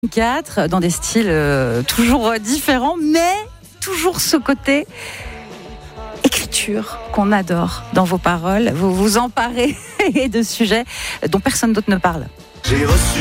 4 dans des styles toujours différents, mais toujours ce côté écriture qu'on adore dans vos paroles. Vous vous emparez de sujets dont personne d'autre ne parle. J'ai reçu